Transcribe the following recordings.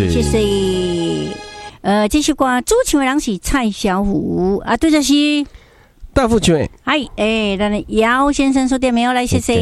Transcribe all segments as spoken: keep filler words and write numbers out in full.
谢谢。呃，这首歌主唱的人是蔡小虎啊，对着是大富唱的。 哎哎，咱的姚先生说点没有来，谢谢。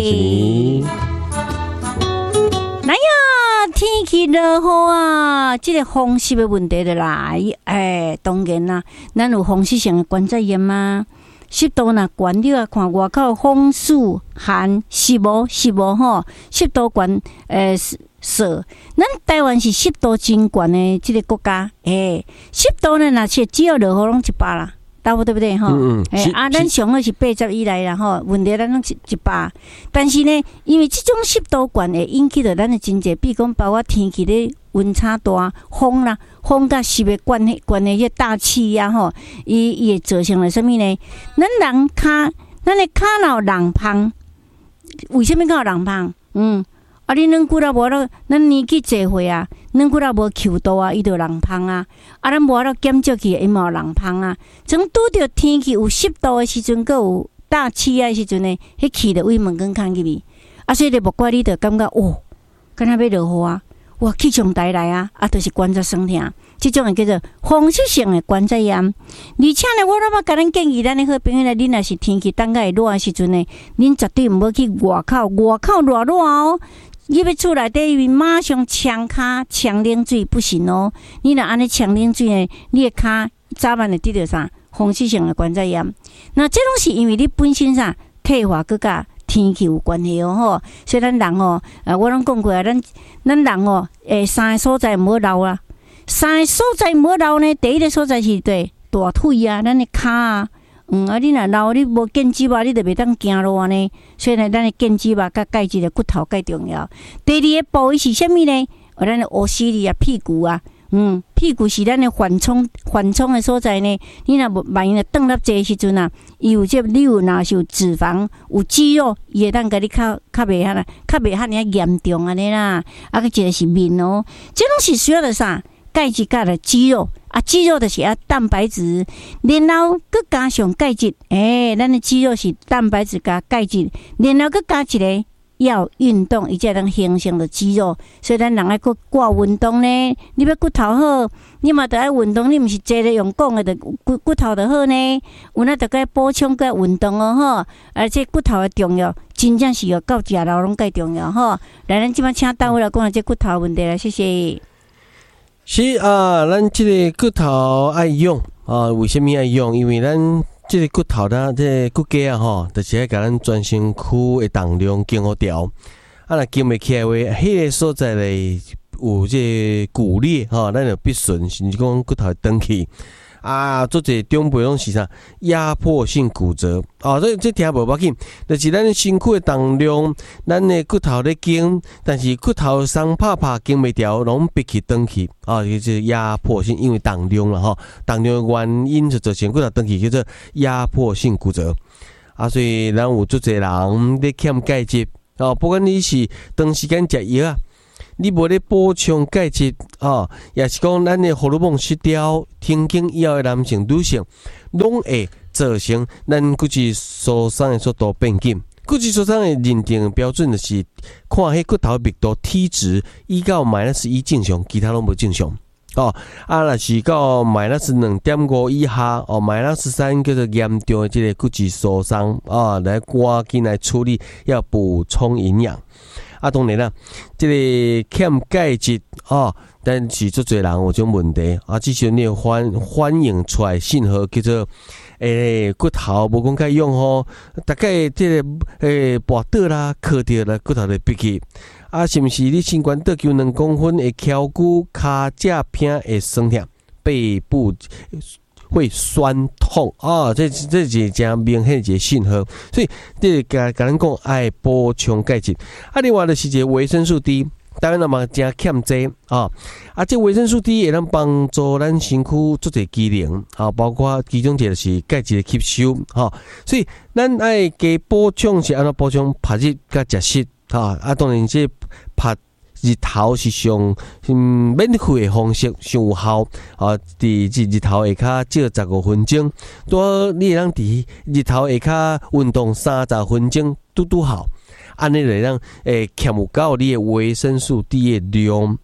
来呀，天气热好啊，这个风湿的问题就来。哎，当然啦，咱有风湿性的关节炎吗？湿度若悬，你啊看外口风暑寒湿无湿无吼，湿度悬，诶、呃，湿。咱台湾是湿度真悬的这个国家，诶、欸，湿度呢，若是只要落雨拢一百啦。对不对不对哈？嗯嗯。欸、啊，咱上好是八十以内啦吼，问题咱拢一一百。但是呢，因为这种湿度悬会引起着咱的真济，比如讲包括天气咧温差大、风啦、风甲湿的关系关系迄大气呀吼，伊伊会造成了什么呢？咱人骹，咱的骹若有人芳，为什么较有人芳？嗯。啊！你软骨啦无了，咱年纪侪岁啊，软骨啦无扣度啊，伊就人芳啊。啊，咱无了减少去，伊嘛有人芳啊。从拄着天气有湿度的时阵，佮有大气啊的时阵呢，迄气就胃门更空入去。啊，所以就无怪你，就感觉哦，敢若要落雨啊，哇，气象台来啊，啊，就是关节酸痛，这种叫做风湿性的关节炎。而且呢，我那么甲咱建议咱的好朋友呢，恁若是天气当个会热的时阵呢，恁绝对毋好去外口，外口热热哦。你要厝内底马上呛骹呛冷水不行哦！你若安尼呛冷水呢，你的骹早晚会得到啥风湿性的关节炎。那这拢是因为你本身啥退化佮甲天气有关系哦吼。所以咱人哦，呃，我拢讲过啊，咱咱人哦，诶，三个所在唔好老啦。三个所在唔好老呢，第一个所在是对大腿啊，咱的骹啊。嗯，啊，你若老，你无健肌肉，你就袂当行路安尼。所以呢，咱的健肌肉甲钙质的骨头介重要。第二个部位是啥物呢？哦，咱的乌西里啊，屁股啊，嗯，屁股是咱的缓冲缓冲的所在呢。你若无万一若转落坐时阵啊，伊有这你有若是有脂肪、有肌肉，伊会当甲你较较袂遐啦，较袂遐尔严重安尼啦。啊，个一个是面哦，这拢是需要的啥？钙质加了肌肉啊，肌肉就是要蛋白质，然后佮加上钙质，诶、欸，咱的肌肉是蛋白质加钙质，然后佮加一个要运动，伊才能形成的肌肉。所以咱人爱佮挂运动呢，你要骨头好，你嘛得爱运动，你毋是坐咧用讲的，就骨骨头就好呢。有那得该补充个运动哦吼，而且骨头的重要，真正是要到食老拢介重要吼。来，咱即摆请大伙来讲下这骨头问题啦，谢谢。 是啊，咱这个骨头爱用啊，为什么爱用？因为咱这个骨头呢，这个骨架啊，吼，就是爱甲咱全身躯的重量经好调。啊，若经袂起来话，迄个所在咧有这个骨裂吼，咱就必顺，甚至讲骨头会断去。啊，做者中辈拢是啥压迫性骨折哦，这这听无要紧，就是咱身躯的重量，咱的骨头咧经，但是骨头松拍拍经袂调，拢逼去断去啊，就是压迫性，因为重量啦吼，重量的原因就造成骨头断去，叫做压迫性骨折啊，所以咱有做者人咧欠钙质哦，不管你是长时间食药啊。你无咧补充钙质哦，也是讲咱的荷尔蒙失调，停经以后的男性、女性，拢会造成咱骨质疏松的速度变紧。骨质疏松的认定标准就是看迄骨头密度 T 值，一到 minus 一正常，其他拢无正常。哦，啊，若是到 minus 二点五以下，哦 minus 三叫做严重的这个骨质疏松啊，来赶紧来处理，要补充营养。啊，当然啦，这个欠钙质哦，但是做侪人有种问题啊，至少你反反映出来信号叫做诶、欸、骨头无讲该用吼，大概这个诶跋倒啦、磕着啦，骨头就闭起。啊，是毋是你身高倒球两公分会翘骨、骹脊片会酸痛、背部会酸痛啊，这这是真明显一个信号，所以这甲甲咱讲爱补充钙质。啊，另外就是一个维生素 D， 当然了嘛，真欠济啊。啊，这维生素 D 会能帮助咱身躯做一机能啊，包括其中一个是钙质的吸收啊。所以咱爱加补充是安怎补充？拍日甲食湿啊，啊，当然这拍。日头是上嗯免费的方式，上有效啊！伫日日头下骹少十五分钟，多你让伫日头下骹运动三十分钟，拄拄好。安尼来让诶欠有够你的维生素 D 的量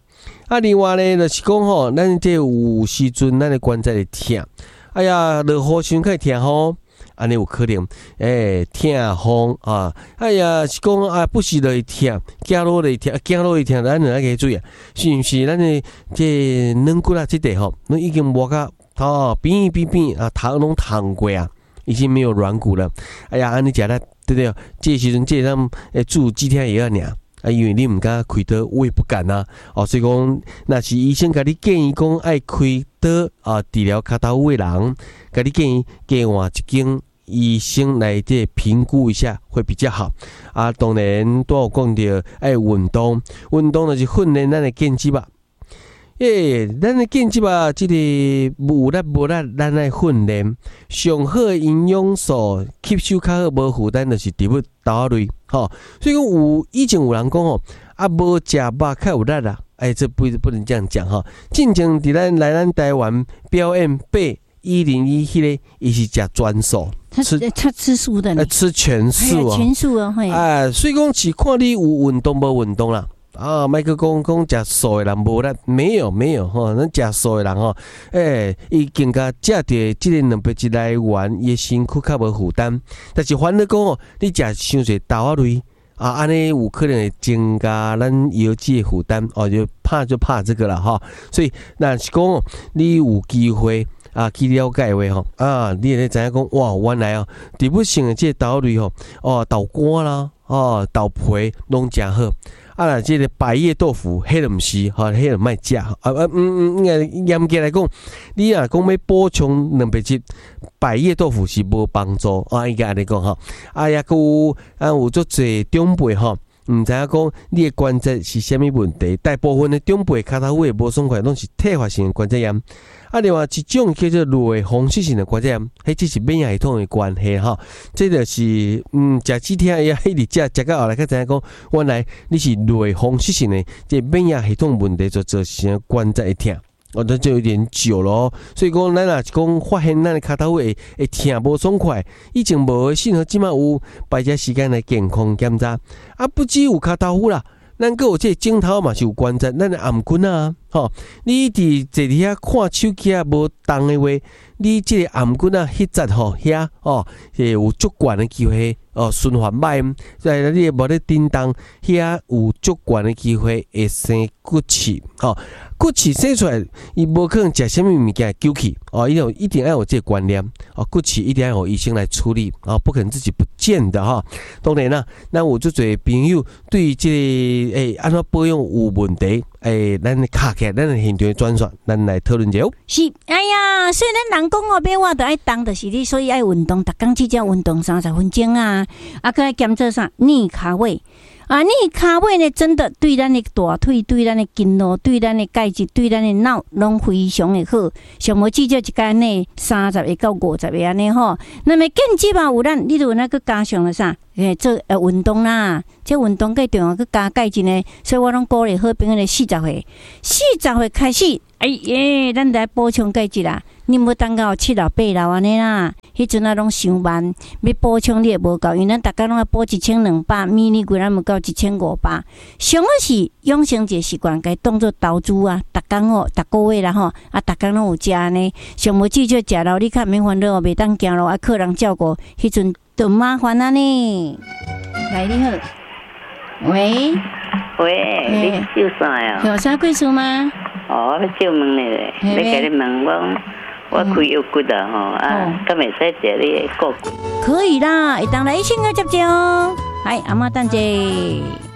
啊，另外呢，就是讲吼，咱这有时阵咱的关节会痛，哎呀，落雨时开始痛吼，安尼有可能，诶、欸，痛风啊，哎呀，是讲啊，不时就会痛，走路就会痛，走路会痛，咱就要加注意啊，是毋是？咱的这软骨啊，这块吼，那已经磨到哦，变一变变啊，糖拢糖过啊，已经没有软骨了。哎呀，安尼食啦，对不对？这时阵这咱诶住几天也要尔。啊，因为你毋敢开刀，我也不敢啊。哦，所以讲，若是医生甲你建议讲爱开刀啊，治疗骹头位人，甲你建议加换一间医生来这评估一下会比较好。啊，当然都有讲到爱运动，运动就是训练咱的腱肌吧。诶，咱的腱肌吧，即、这个有力无力，咱来训练，上好的营养素吸收较好，无负担就是植物豆类，吼。所以讲有以前有人讲吼，啊无食肉较有力啦，哎，这不不能这样讲哈。进前伫咱来咱台湾表演八一零一迄个，伊是食全素， 他吃他吃素的呢， 呃，吃全素啊， 全素啊，嘿。 哎，所以讲是看你有运动无运动啦。啊，麦克讲讲食素的人无力，没有没有吼，咱食素的人吼，诶、欸，伊更加食着即个蛋白质来源，伊身躯较无负担。但是反而讲哦，你食伤侪豆仔类啊，安尼有可能会增加咱腰肌的负担哦，就怕就怕这个了哈。所以若是讲哦，你有机会啊去了解的话吼，啊，你会知影讲哇，原来哦，植物性的即个豆仔类吼，哦，豆干啦，哦，豆皮拢诚好。啊啦，这个百叶豆腐，迄个毋是，吼，迄个卖食，啊啊，嗯嗯，应该严格来讲，你若讲要补充蛋白质，百叶豆腐是无帮助，啊，应该安尼讲吼。啊呀，有啊有足侪长辈吼，毋知影讲你的关节是虾米问题，大部分的长辈骹头位无爽快，拢是退化性的关节炎。啊，另外一种叫做类风湿性的关节炎，迄只是免疫系统的关系哈。这就是嗯，食几天也一直食，食到后来才知影讲，原来你是类风湿性的，这免疫系统问题就造成关节会痛。哦，那就有点久了哦。所以讲，咱若是讲发现咱的骹头位会痛无爽快，以前无的信号，即马有，摆只时间来健康检查。啊，不只有骹头啦。咱个有这镜头嘛是有关节，咱的颔棍啊，吼，你伫坐伫遐看手机啊无动的话，你这个颔棍啊迄节吼遐哦，也有足悬的机会哦，循环歹，在你无咧叮当，遐有足悬的机会会生骨刺，吼，骨刺生出来，伊无可能食啥物物件救起，哦，伊有一定要有这个观念，哦，骨刺一定要有医生来处理，哦，不可能自己不见的哈。当然啦，咱有足侪朋友对这个诶安怎保养有问题，诶，咱卡起来，咱的现场转转，咱来讨论者。 是，哎呀，所以咱人讲哦，要我着爱动，就是你，所以爱运动，逐工至少运动三十分钟啊，啊，佮来检测啥逆骹位。啊，你骹尾呢，真的对咱的大腿、对咱的筋络、对咱的钙质、对咱的脑，拢非常的好。上无至少一天内三十个到五十个安尼吼。那么间接啊，有咱你就那个加上了啥？诶，做呃运动啦，这运动最重要，去加钙质呢。所以我拢鼓励好朋友咧，四十岁，四十岁开始，哎耶，咱来补充钙质啦。你无等到七老八老安尼啦，迄阵啊拢伤慢，要补充你也无够，因为咱逐工拢要补一千两百，米粒贵咱无够一千五百。上好是养成一个习惯，该当做投资啊，逐工哦，逐个月啦吼，啊，逐工拢有食安尼，上无至少食了，你较免烦恼哦，袂当行路啊，客人照顾，迄阵就麻烦啊呢。来，你好，喂， 喂，你叫啥呀？ 有啥贵数吗？ 哦，我叫问你咧，你甲你问我。我开腰骨啊，吼啊，咁未使食你的骨骨。 可以啦，会当来医生个接接哦。系，阿妈等者。